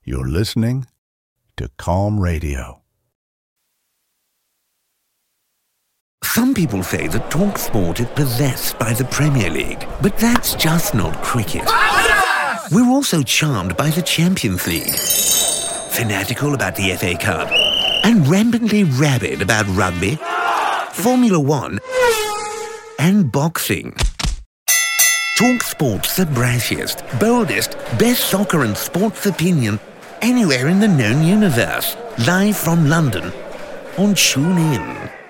You're listening to Calm Radio. Some people say that TalkSport is possessed by the Premier League, but that's just not cricket. We're also charmed by the Champions League, fanatical about the FA Cup, and rampantly rabid about rugby, Formula One, and boxing. TalkSport's the brashiest, boldest, best soccer and sports opinion anywhere in the known universe. Live from London on TuneIn.